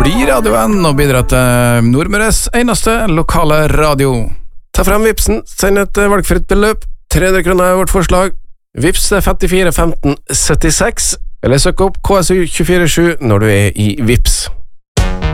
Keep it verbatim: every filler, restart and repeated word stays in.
i radioen og bidra til Nordmøres eneste lokale radio. Ta frem Vipsen, send et valgfritt beløp, tre hundre kroner er vårt forslag. Vips er femtifire femten syttiseks, eller søk opp K S U to fire sju når du er i Vips.